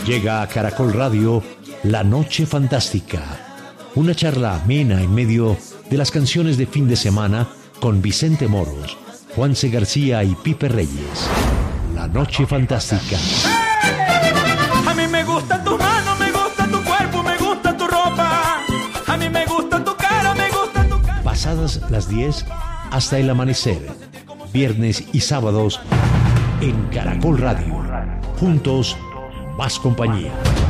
Llega a Caracol Radio La Noche Fantástica, una charla amena en medio de las canciones de fin de semana con Vicente Moros, Juanse García y Pipe Reyes. La Noche Fantástica. A mí me gustan tus manos, me gusta tu cuerpo, me gusta tu ropa. A mí me gusta tu cara, me gusta tu cara. Pasadas las 10 hasta el amanecer, viernes y sábados en Caracol Radio. Juntos, más compañía.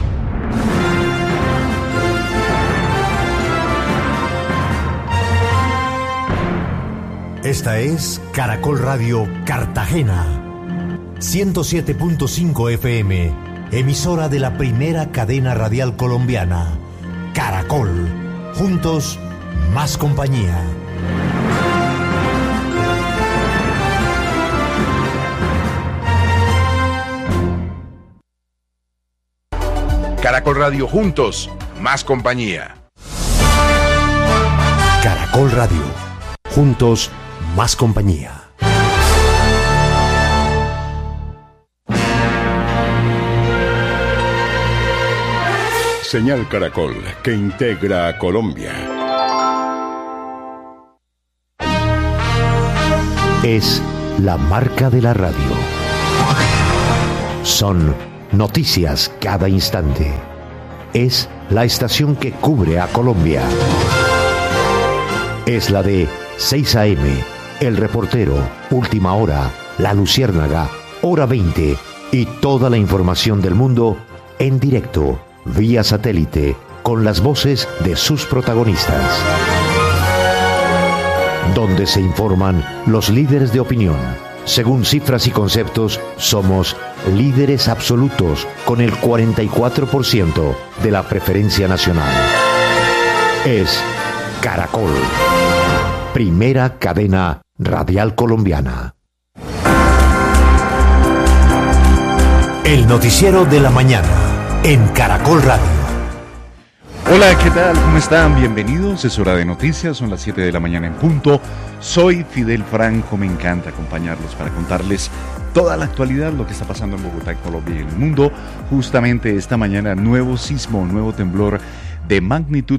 Esta es Caracol Radio Cartagena, 107.5 FM, emisora de la primera cadena radial colombiana. Caracol, juntos, más compañía. Caracol Radio, juntos, más compañía. Caracol Radio, juntos, más compañía. Señal Caracol, que integra a Colombia. Es la marca de la radio. Son noticias cada instante. Es la estación que cubre a Colombia. Es la de 6 AM, El Reportero, Última Hora, La Luciérnaga, Hora 20 y toda la información del mundo en directo, vía satélite, con las voces de sus protagonistas. Donde se informan los líderes de opinión. Según cifras y conceptos, somos líderes absolutos con el 44% de la preferencia nacional. Es Caracol, primera cadena radial colombiana. El noticiero de la mañana en Caracol Radio. Hola, ¿qué tal? ¿Cómo están? Bienvenidos, es hora de noticias, son las 7 de la mañana en punto. Soy Fidel Franco, me encanta acompañarlos para contarles toda la actualidad, lo que está pasando en Bogotá, Colombia y en el mundo. Justamente esta mañana, nuevo sismo, nuevo temblor de magnitud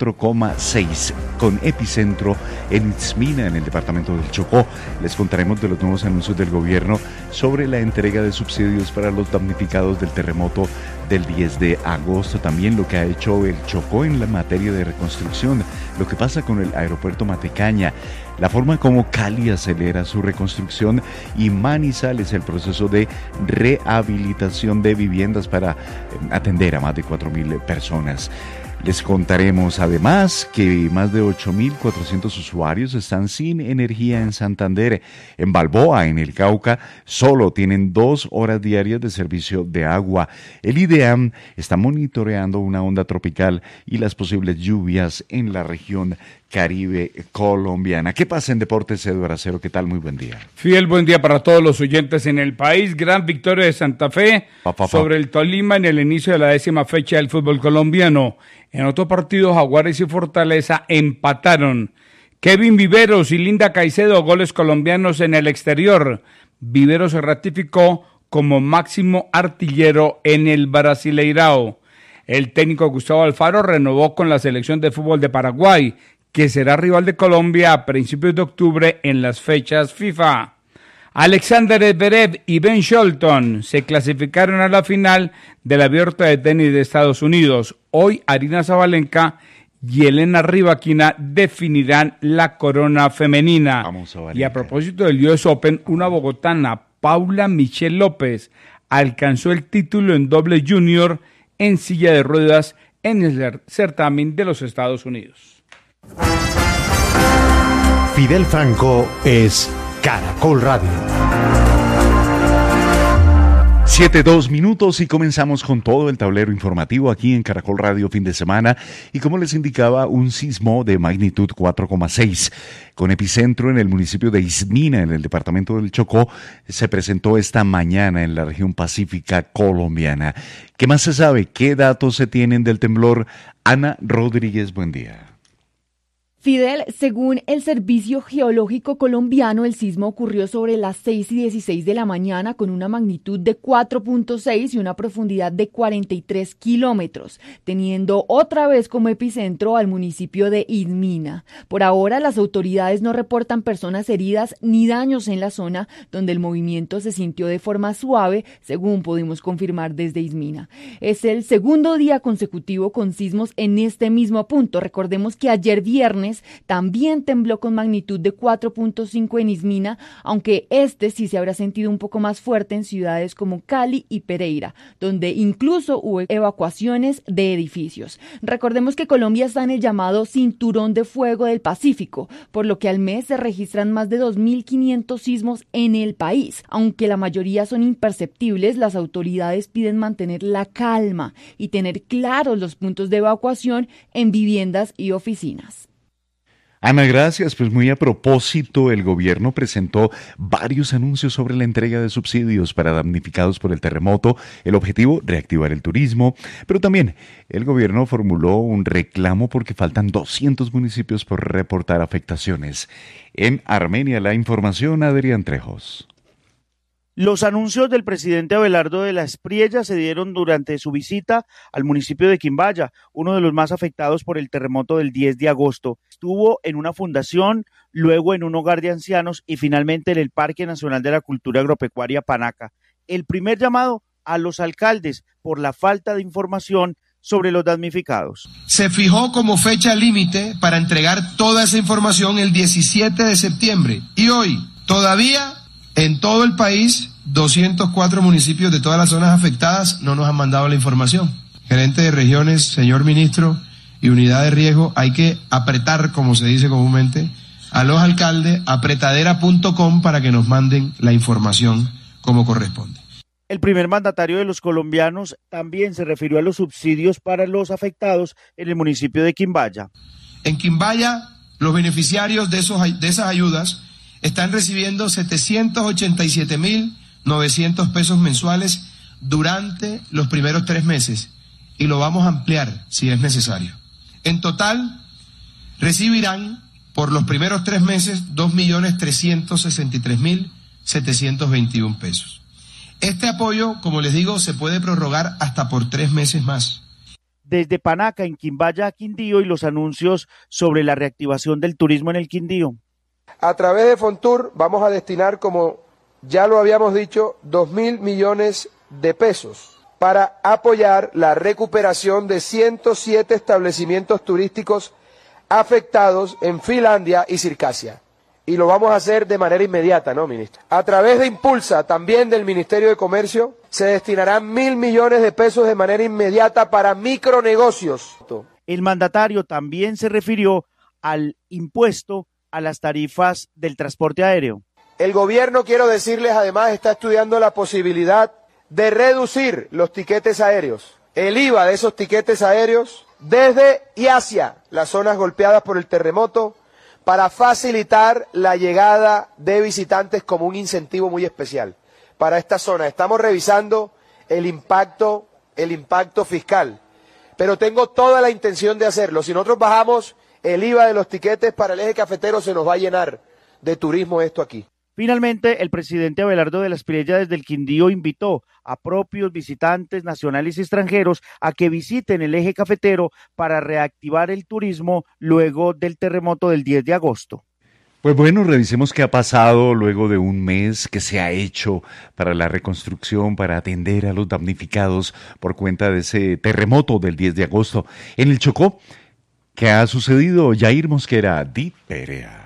4,6 con epicentro en Itzmina, en el departamento del Chocó. Les contaremos de los nuevos anuncios del gobierno sobre la entrega de subsidios para los damnificados del terremoto del 10 de agosto. También lo que ha hecho el Chocó en la materia de reconstrucción, lo que pasa con el aeropuerto Matecaña, la forma como Cali acelera su reconstrucción y Manizales el proceso de rehabilitación de viviendas para atender a más de 4.000 personas. Les contaremos además que más de 8.400 usuarios están sin energía en Santander. En Balboa, en el Cauca, solo tienen 2 horas diarias de servicio de agua. El IDEAM está monitoreando una onda tropical y las posibles lluvias en la región Caribe colombiana. ¿Qué pasa en deportes, Eduardo Acero? ¿Qué tal? Muy buen día. Fiel, buen día para todos los oyentes en el país. Gran victoria de Santa Fe sobre el Tolima en el inicio de la 10ª fecha del fútbol colombiano. En otro partido, Jaguares y Fortaleza empataron. Kevin Viveros y Linda Caicedo, goles colombianos en el exterior. Viveros se ratificó como máximo artillero en el Brasileirao. El técnico Gustavo Alfaro renovó con la selección de fútbol de Paraguay, que será rival de Colombia a principios de octubre en las fechas FIFA. Alexander Zverev y Ben Shelton se clasificaron a la final del Abierto de Tenis de Estados Unidos. Hoy Aryna Sabalenka y Elena Rybakina definirán la corona femenina. Y a propósito del US Open, una bogotana, Paula Michelle López, alcanzó el título en doble junior en silla de ruedas en el certamen de los Estados Unidos. Fidel Franco es Caracol Radio. 7:02 minutos y comenzamos con todo el tablero informativo aquí en Caracol Radio fin de semana. Y como les indicaba, un sismo de magnitud 4,6 con epicentro en el municipio de Itzmina, en el departamento del Chocó, se presentó esta mañana en la región pacífica colombiana. ¿Qué más se sabe? ¿Qué datos se tienen del temblor? Ana Rodríguez, buen día. Fidel, según el Servicio Geológico Colombiano, el sismo ocurrió sobre las 6:16 de la mañana con una magnitud de 4.6 y una profundidad de 43 kilómetros, teniendo otra vez como epicentro al municipio de Izmina. Por ahora, las autoridades no reportan personas heridas ni daños en la zona, donde el movimiento se sintió de forma suave, según pudimos confirmar desde Izmina. Es el segundo día consecutivo con sismos en este mismo punto. Recordemos que ayer viernes también tembló con magnitud de 4.5 en Izmina, aunque este sí se habrá sentido un poco más fuerte en ciudades como Cali y Pereira, donde incluso hubo evacuaciones de edificios. Recordemos que Colombia está en el llamado Cinturón de Fuego del Pacífico, por lo que al mes se registran más de 2.500 sismos en el país. Aunque la mayoría son imperceptibles, las autoridades piden mantener la calma y tener claros los puntos de evacuación en viviendas y oficinas. Ana, gracias. Pues muy a propósito, el gobierno presentó varios anuncios sobre la entrega de subsidios para damnificados por el terremoto. El objetivo, reactivar el turismo, pero también el gobierno formuló un reclamo porque faltan 200 municipios por reportar afectaciones. En Armenia, la información, Adrián Trejos. Los anuncios del presidente Abelardo de la Espriella se dieron durante su visita al municipio de Quimbaya, uno de los más afectados por el terremoto del 10 de agosto. Estuvo en una fundación, luego en un hogar de ancianos y finalmente en el Parque Nacional de la Cultura Agropecuaria Panaca. El primer llamado a los alcaldes por la falta de información sobre los damnificados. Se fijó como fecha límite para entregar toda esa información el 17 de septiembre y hoy todavía en todo el país 204 municipios de todas las zonas afectadas no nos han mandado la información. Gerente de regiones, señor ministro, y unidad de riesgo, hay que apretar, como se dice comúnmente, a los alcaldes, apretadera.com para que nos manden la información como corresponde. El primer mandatario de los colombianos también se refirió a los subsidios para los afectados en el municipio de Quimbaya. En Quimbaya, los beneficiarios de esas ayudas están recibiendo 787.900 pesos mensuales durante los primeros 3 meses y lo vamos a ampliar si es necesario. En total, recibirán por los primeros 3 meses 2.363.721 pesos. Este apoyo, como les digo, se puede prorrogar hasta por 3 meses más. Desde Panaca, en Quimbaya, a Quindío, y los anuncios sobre la reactivación del turismo en el Quindío. A través de Fontur vamos a destinar, como ya lo habíamos dicho, 2.000 millones de pesos para apoyar la recuperación de 107 establecimientos turísticos afectados en Finlandia y Circasia. Y lo vamos a hacer de manera inmediata, ¿no, ministro? A través de Impulsa, también del Ministerio de Comercio, se destinarán 1.000 millones de pesos de manera inmediata para micronegocios. El mandatario también se refirió al impuesto a las tarifas del transporte aéreo. El gobierno, quiero decirles, además está estudiando la posibilidad de reducir los tiquetes aéreos, el IVA de esos tiquetes aéreos desde y hacia las zonas golpeadas por el terremoto, para facilitar la llegada de visitantes como un incentivo muy especial para esta zona. Estamos revisando el impacto fiscal, pero tengo toda la intención de hacerlo. Si nosotros bajamos el IVA de los tiquetes para el eje cafetero, se nos va a llenar de turismo esto aquí. Finalmente, el presidente Abelardo de la Espriella desde el Quindío invitó a propios visitantes nacionales y extranjeros a que visiten el eje cafetero para reactivar el turismo luego del terremoto del 10 de agosto. Pues bueno, revisemos qué ha pasado luego de un mes, qué se ha hecho para la reconstrucción, para atender a los damnificados por cuenta de ese terremoto del 10 de agosto. En el Chocó, ¿qué ha sucedido? Yair Mosquera, Di Perea.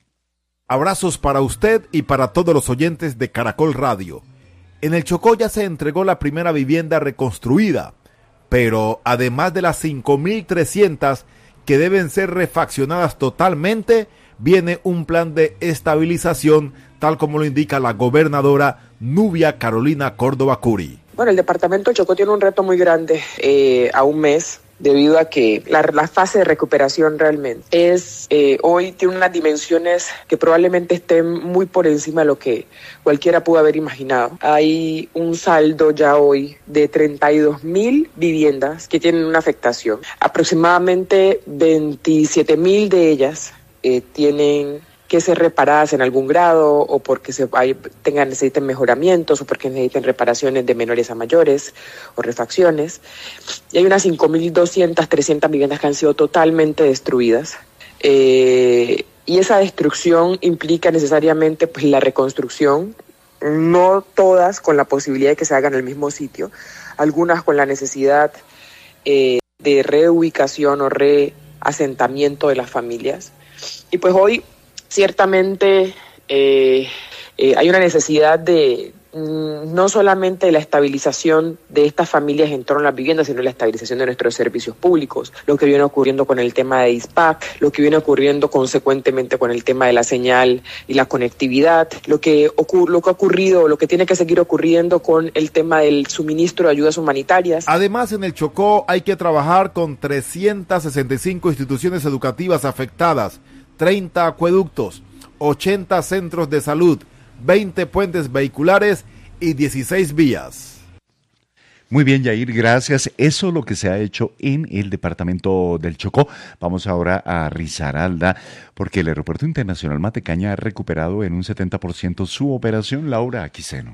Abrazos para usted y para todos los oyentes de Caracol Radio. En el Chocó ya se entregó la primera vivienda reconstruida, pero además de las 5.300 que deben ser refaccionadas totalmente, viene un plan de estabilización, tal como lo indica la gobernadora Nubia Carolina Córdoba Curi. Bueno, el departamento del Chocó tiene un reto muy grande a un mes debido a que la fase de recuperación realmente hoy tiene unas dimensiones que probablemente estén muy por encima de lo que cualquiera pudo haber imaginado. Hay un saldo ya hoy de 32.000 viviendas que tienen una afectación. Aproximadamente 27.000 de ellas tienen que ser reparadas en algún grado o porque necesiten mejoramientos o porque necesiten reparaciones de menores a mayores o refacciones. Y hay unas 5.200, 300 viviendas que han sido totalmente destruidas. Y esa destrucción implica necesariamente pues, la reconstrucción, no todas con la posibilidad de que se hagan en el mismo sitio, algunas con la necesidad de reubicación o reasentamiento de las familias. Y pues hoy ciertamente hay una necesidad de no solamente de la estabilización de estas familias en torno a las viviendas, sino la estabilización de nuestros servicios públicos, lo que viene ocurriendo con el tema de ISPAC, lo que viene ocurriendo consecuentemente con el tema de la señal y la conectividad, lo que ha ocurrido, lo que tiene que seguir ocurriendo con el tema del suministro de ayudas humanitarias. Además, en el Chocó hay que trabajar con 365 instituciones educativas afectadas, 30 acueductos, 80 centros de salud, 20 puentes vehiculares y 16 vías. Muy bien, Yair, gracias. Eso es lo que se ha hecho en el departamento del Chocó. Vamos ahora a Risaralda, porque el Aeropuerto Internacional Matecaña ha recuperado en un 70% su operación. Laura Aquiseno.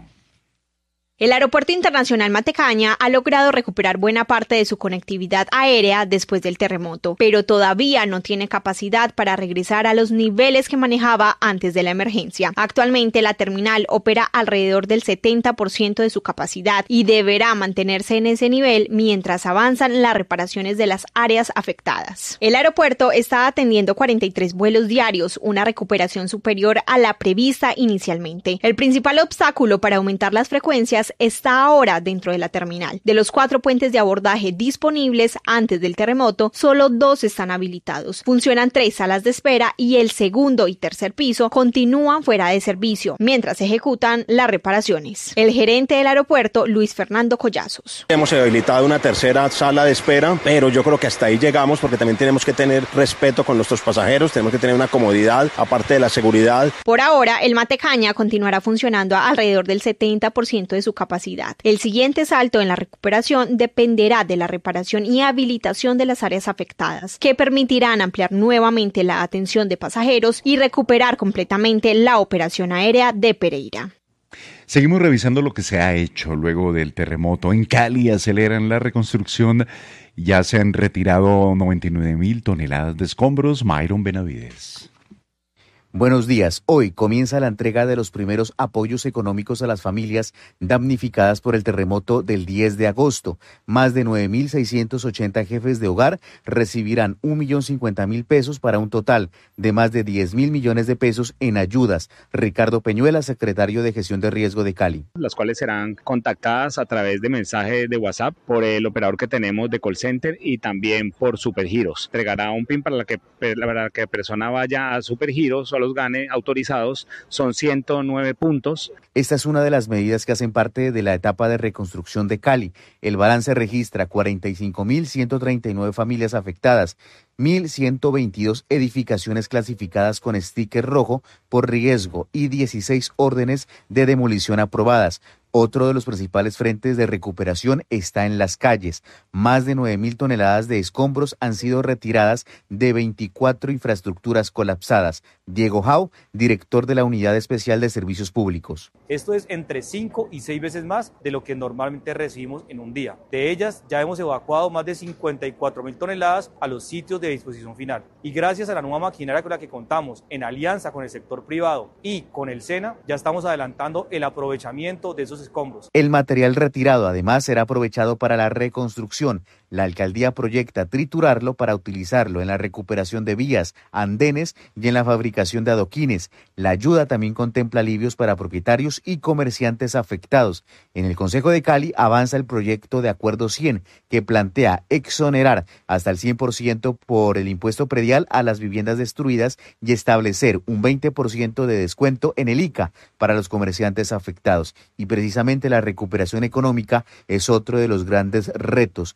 El Aeropuerto Internacional Matecaña ha logrado recuperar buena parte de su conectividad aérea después del terremoto, pero todavía no tiene capacidad para regresar a los niveles que manejaba antes de la emergencia. Actualmente la terminal opera alrededor del 70% de su capacidad y deberá mantenerse en ese nivel mientras avanzan las reparaciones de las áreas afectadas. El aeropuerto está atendiendo 43 vuelos diarios, una recuperación superior a la prevista inicialmente. El principal obstáculo para aumentar las frecuencias está ahora dentro de la terminal. De los 4 puentes de abordaje disponibles antes del terremoto, solo 2 están habilitados. Funcionan 3 salas de espera y el segundo y tercer piso continúan fuera de servicio, mientras se ejecutan las reparaciones. El gerente del aeropuerto, Luis Fernando Collazos. Hemos habilitado una tercera sala de espera, pero yo creo que hasta ahí llegamos porque también tenemos que tener respeto con nuestros pasajeros, tenemos que tener una comodidad, aparte de la seguridad. Por ahora, el Matecaña continuará funcionando a alrededor del 70% de su capacidad. El siguiente salto en la recuperación dependerá de la reparación y habilitación de las áreas afectadas, que permitirán ampliar nuevamente la atención de pasajeros y recuperar completamente la operación aérea de Pereira. Seguimos revisando lo que se ha hecho luego del terremoto. En Cali aceleran la reconstrucción. Ya se han retirado 99.000 toneladas de escombros. Myron Benavides. Buenos días. Hoy comienza la entrega de los primeros apoyos económicos a las familias damnificadas por el terremoto del 10 de agosto. Más de 9.680 jefes de hogar recibirán 1.050.000 pesos para un total de más de 10.000 millones de pesos en ayudas. Ricardo Peñuela, secretario de Gestión de Riesgo de Cali. Las cuales serán contactadas a través de mensajes de WhatsApp por el operador que tenemos de call center y también por Supergiros. Entregará un PIN para que la persona vaya a Supergiros o a los GANE autorizados. Son 109 puntos. Esta es una de las medidas que hacen parte de la etapa de reconstrucción de Cali. El balance registra 45.139 familias afectadas, 1.122 edificaciones clasificadas con sticker rojo por riesgo y 16 órdenes de demolición aprobadas. Otro de los principales frentes de recuperación está en las calles. Más de 9.000 toneladas de escombros han sido retiradas de 24 infraestructuras colapsadas. Diego Jau, director de la Unidad Especial de Servicios Públicos. Esto es entre 5 y 6 veces más de lo que normalmente recibimos en un día. De ellas ya hemos evacuado más de 54.000 toneladas a los sitios de disposición final. Y gracias a la nueva maquinaria con la que contamos, en alianza con el sector privado y con el SENA, ya estamos adelantando el aprovechamiento de esos escombros. El material retirado además será aprovechado para la reconstrucción. La alcaldía proyecta triturarlo para utilizarlo en la recuperación de vías, andenes y en la fabricación de adoquines. La ayuda también contempla alivios para propietarios y comerciantes afectados. En el Consejo de Cali avanza el proyecto de Acuerdo 100, que plantea exonerar hasta el 100% por el impuesto predial a las viviendas destruidas y establecer un 20% de descuento en el ICA para los comerciantes afectados. Y precisamente la recuperación económica es otro de los grandes retos. Más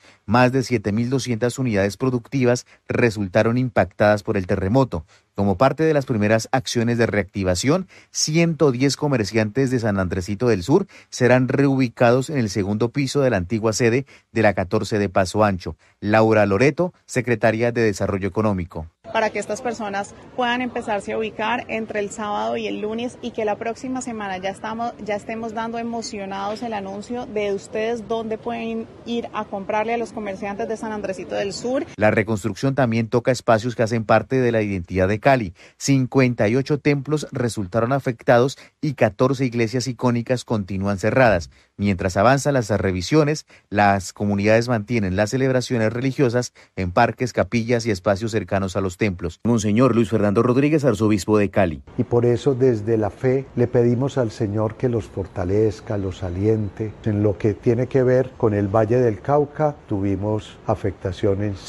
más de 7.200 unidades productivas resultaron impactadas por el terremoto. Como parte de las primeras acciones de reactivación, 110 comerciantes de San Andresito del Sur serán reubicados en el segundo piso de la antigua sede de la 14 de Paso Ancho. Laura Loreto, secretaria de Desarrollo Económico. Para que estas personas puedan empezarse a ubicar entre el sábado y el lunes y que la próxima semana ya estemos dando emocionados el anuncio de ustedes dónde pueden ir a comprarle a los comerciantes de San Andresito del Sur. La reconstrucción también toca espacios que hacen parte de la identidad de Cali. 58 templos resultaron afectados y 14 iglesias icónicas continúan cerradas. Mientras avanzan las revisiones, las comunidades mantienen las celebraciones religiosas en parques, capillas y espacios cercanos a los templos. Monseñor Luis Fernando Rodríguez, arzobispo de Cali. Y por eso desde la fe le pedimos al Señor que los fortalezca, los aliente. En lo que tiene que ver con el Valle del Cauca, tuvimos afectación en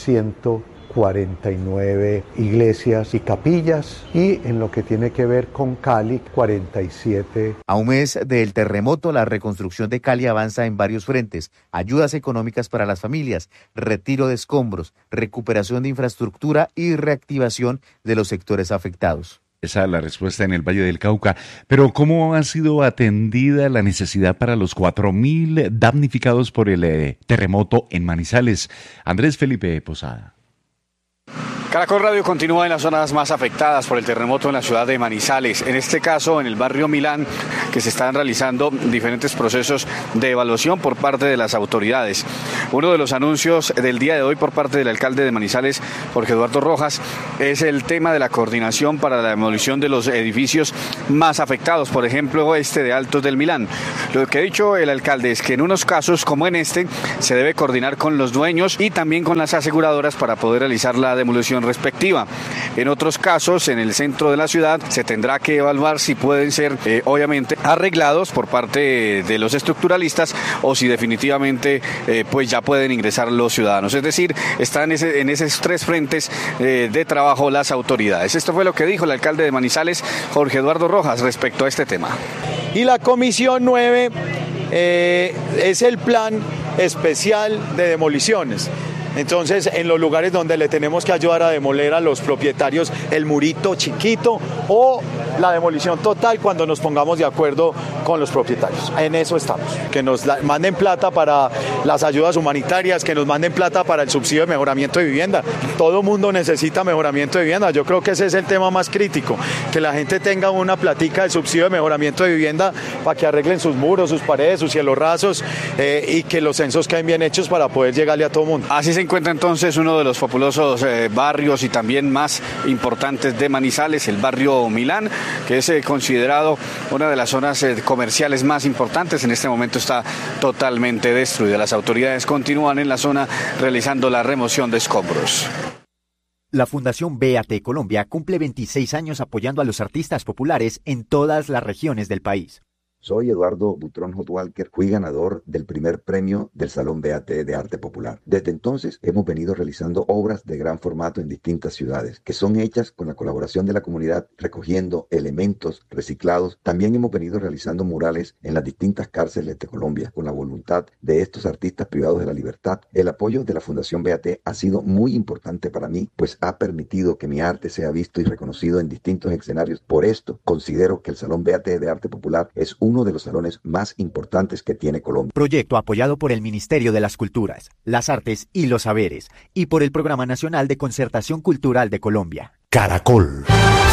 149 iglesias y capillas, y en lo que tiene que ver con Cali, 47. A un mes del terremoto, la reconstrucción de Cali avanza en varios frentes: ayudas económicas para las familias, retiro de escombros, recuperación de infraestructura y reactivación de los sectores afectados. Esa es la respuesta en el Valle del Cauca. Pero ¿cómo ha sido atendida la necesidad para los 4.000 damnificados por el terremoto en Manizales? Andrés Felipe Posada. Caracol Radio continúa en las zonas más afectadas por el terremoto en la ciudad de Manizales. En este caso, en el barrio Milán, que se están realizando diferentes procesos de evaluación por parte de las autoridades. Uno de los anuncios del día de hoy por parte del alcalde de Manizales, Jorge Eduardo Rojas, es el tema de la coordinación para la demolición de los edificios más afectados, por ejemplo, este de Altos del Milán. Lo que ha dicho el alcalde es que en unos casos como en este se debe coordinar con los dueños y también con las aseguradoras para poder realizar la demolición respectiva. En otros casos, en el centro de la ciudad, se tendrá que evaluar si pueden ser, obviamente, arreglados por parte de los estructuralistas o si definitivamente, pues ya pueden ingresar los ciudadanos. Es decir, están en esos tres frentes de trabajo las autoridades. Esto fue lo que dijo el alcalde de Manizales, Jorge Eduardo Rojas, respecto a este tema. Y la Comisión 9 es el plan especial de demoliciones. Entonces, en los lugares donde le tenemos que ayudar a demoler a los propietarios el murito chiquito o la demolición total cuando nos pongamos de acuerdo con los propietarios. En eso estamos. Que nos manden plata para las ayudas humanitarias, que nos manden plata para el subsidio de mejoramiento de vivienda. Todo mundo necesita mejoramiento de vivienda. Yo creo que ese es el tema más crítico. Que la gente tenga una platica del subsidio de mejoramiento de vivienda para que arreglen sus muros, sus paredes, sus cielos rasos y que los censos queden bien hechos para poder llegarle a todo mundo. Así se encuentra entonces uno de los populosos barrios y también más importantes de Manizales, el barrio Milán, que es considerado una de las zonas comerciales más importantes. En este momento está totalmente destruida. Las autoridades continúan en la zona realizando la remoción de escombros. La Fundación BAT Colombia cumple 26 años apoyando a los artistas populares en todas las regiones del país. Soy Eduardo Butrón Hotwalker, fui ganador del primer premio del Salón BAT de Arte Popular. Desde entonces hemos venido realizando obras de gran formato en distintas ciudades, que son hechas con la colaboración de la comunidad, recogiendo elementos reciclados. También hemos venido realizando murales en las distintas cárceles de Colombia, con la voluntad de estos artistas privados de la libertad. El apoyo de la Fundación BAT ha sido muy importante para mí, pues ha permitido que mi arte sea visto y reconocido en distintos escenarios. Por esto, considero que el Salón BAT de Arte Popular es uno de los salones más importantes que tiene Colombia. Proyecto apoyado por el Ministerio de las Culturas, las Artes y los Saberes y por el Programa Nacional de Concertación Cultural de Colombia. Caracol.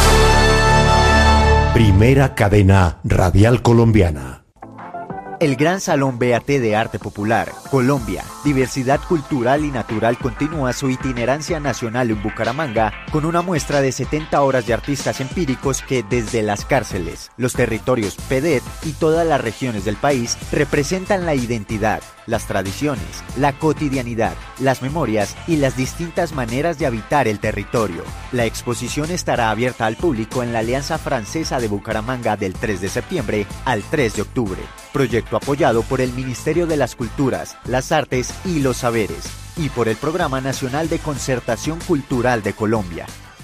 Primera cadena radial colombiana. El Gran Salón BAT de Arte Popular, Colombia, Diversidad Cultural y Natural continúa su itinerancia nacional en Bucaramanga con una muestra de 70 horas de artistas empíricos que desde las cárceles, los territorios PEDET y todas las regiones del país representan la identidad, las tradiciones, la cotidianidad, las memorias y las distintas maneras de habitar el territorio. La exposición estará abierta al público en la Alianza Francesa de Bucaramanga del 3 de septiembre al 3 de octubre. Proyecto apoyado por el Ministerio de las Culturas, las Artes y los Saberes y por el Programa Nacional de Concertación Cultural de Colombia.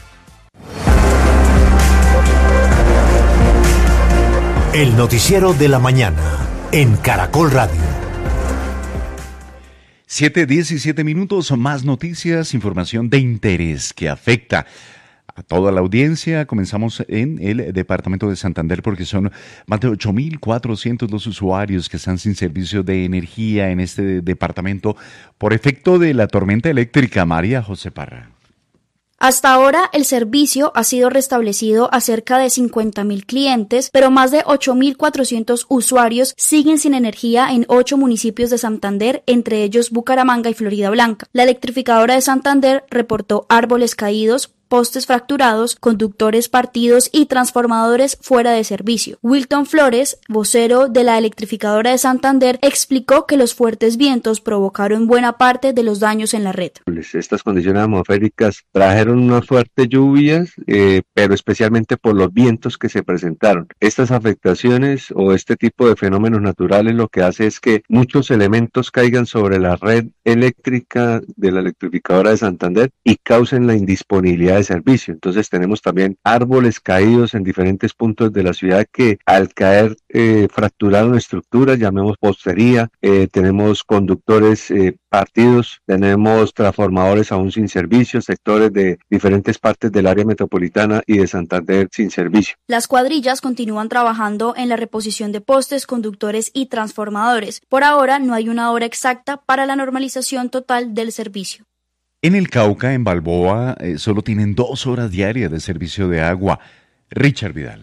El noticiero de la mañana en Caracol Radio. 7:17, más noticias, información de interés que afecta a toda la audiencia. Comenzamos en el departamento de Santander porque son más de 8.400 los usuarios que están sin servicio de energía en este departamento por efecto de la tormenta eléctrica. María José Parra. Hasta ahora, el servicio ha sido restablecido a cerca de 50.000 clientes, pero más de 8.400 usuarios siguen sin energía en 8 municipios de Santander, entre ellos Bucaramanga y Floridablanca. La electrificadora de Santander reportó árboles caídos, postes fracturados, conductores partidos y transformadores fuera de servicio. Wilton Flores, vocero de la electrificadora de Santander, explicó que los fuertes vientos provocaron buena parte de los daños en la red. Estas condiciones atmosféricas trajeron unas fuertes lluvias, pero especialmente por los vientos que se presentaron. Estas afectaciones o este tipo de fenómenos naturales lo que hace es que muchos elementos caigan sobre la red eléctrica de la electrificadora de Santander y causen la indisponibilidad de servicio. Entonces tenemos también árboles caídos en diferentes puntos de la ciudad que al caer fracturaron estructuras, llamemos postería, tenemos conductores partidos, tenemos transformadores aún sin servicio, sectores de diferentes partes del área metropolitana y de Santander sin servicio. Las cuadrillas continúan trabajando en la reposición de postes, conductores y transformadores. Por ahora no hay una hora exacta para la normalización total del servicio. En el Cauca, en Balboa, solo tienen 2 horas diarias de servicio de agua. Richard Vidal.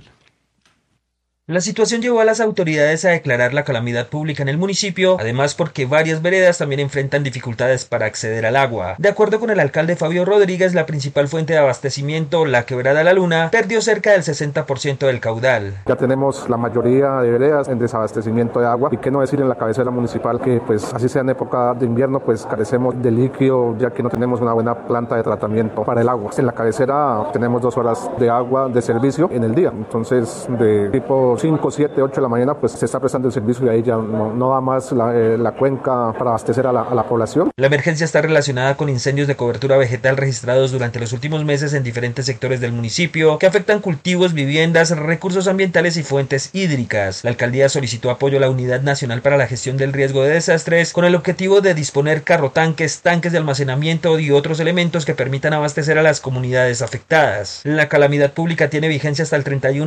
La situación llevó a las autoridades a declarar la calamidad pública en el municipio, además porque varias veredas también enfrentan dificultades para acceder al agua. De acuerdo con el alcalde Fabio Rodríguez, la principal fuente de abastecimiento, la Quebrada La Luna, perdió cerca del 60% del caudal. Ya tenemos la mayoría de veredas en desabastecimiento de agua, y qué no decir en la cabecera municipal que pues así sea en época de invierno pues carecemos de líquido, ya que no tenemos una buena planta de tratamiento para el agua. En la cabecera tenemos 2 horas de agua de servicio en el día, entonces de tipo 5, 7, 8 de la mañana pues se está prestando el servicio y ahí ya no da más la cuenca para abastecer a la población. La emergencia está relacionada con incendios de cobertura vegetal registrados durante los últimos meses en diferentes sectores del municipio que afectan cultivos, viviendas, recursos ambientales y fuentes hídricas. La alcaldía solicitó apoyo a la Unidad Nacional para la Gestión del Riesgo de Desastres con el objetivo de disponer carrotanques, tanques de almacenamiento y otros elementos que permitan abastecer a las comunidades afectadas. La calamidad pública tiene vigencia hasta el 31